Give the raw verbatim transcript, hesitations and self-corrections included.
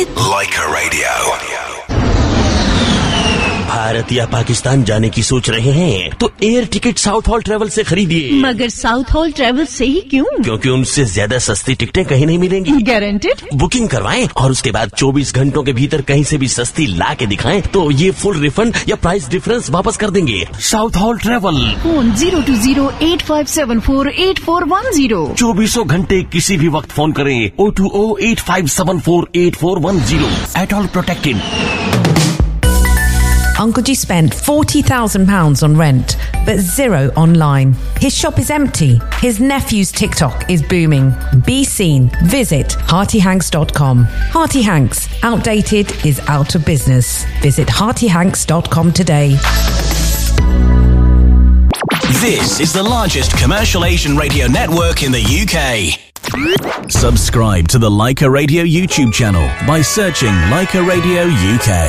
with Leica Radio. Bharat या पाकिस्तान जाने की सोच रहे हैं तो air ticket south hall travel से खरीदिए। मगर साउथ हॉल ट्रेवल से ही क्यों? क्योंकि उनसे ज्यादा सस्ती टिकटें कहीं नहीं मिलेंगी। गारंटेड? बुकिंग करवाएं और उसके बाद चौबीस घंटों के भीतर कहीं से भी सस्ती ला के दिखाएं तो ये फुल रिफंड या प्राइस डिफरेंस वापस कर देंगे। South hall travel, phone zero to zero eight five seven four eight four one zero. चौबीसों घंटे किसी भी वक्त फोन करें O two O eight five seven four eight four one zero. At all protected. Uncle G spent forty thousand pounds on rent, but zero online. His shop is empty. His nephew's TikTok is booming. Be seen. Visit hearty hanks dot com. Hearty Hanks. Outdated is out of business. Visit hearty hanks dot com today. This is the largest commercial Asian radio network in the U K. Subscribe to the Leica Radio YouTube channel by searching Leica Radio U K.